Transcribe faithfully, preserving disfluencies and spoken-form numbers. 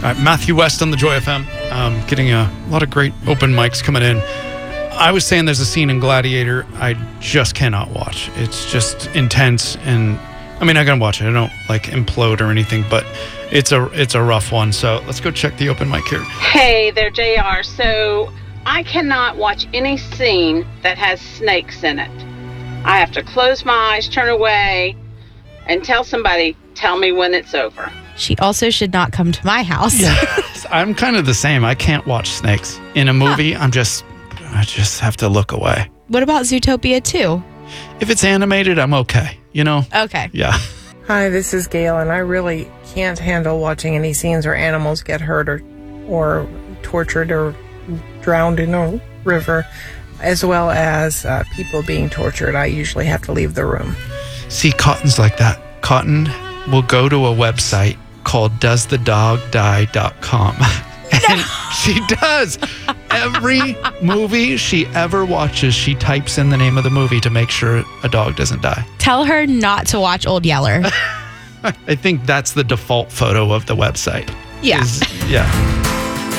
right, Matthew West on the Joy F M, um, getting a lot of great open mics coming in. I was saying there's a scene in Gladiator I just cannot watch. It's just intense, and I mean, I can watch it. I don't like implode or anything, but it's a it's a rough one. So let's go check the open mic here. Hey there, J R. So I cannot watch any scene that has snakes in it. I have to close my eyes, turn away, and tell somebody, tell me when it's over. She also should not come to my house. Yeah, I'm kind of the same. I can't watch snakes in a movie. Huh. I'm just, I just have to look away. What about Zootopia two? If it's animated, I'm okay. You know? Okay. Yeah. Hi, this is Gail, and I really can't handle watching any scenes where animals get hurt or, or tortured or drowned in a river, as well as uh, people being tortured. I usually have to leave the room. See, Cotton's like that. Cotton will go to a website called does the dog die dot com. And she does. Every movie she ever watches, she types in the name of the movie to make sure a dog doesn't die. Tell her not to watch Old Yeller. I think that's the default photo of the website. Yeah. Is, yeah.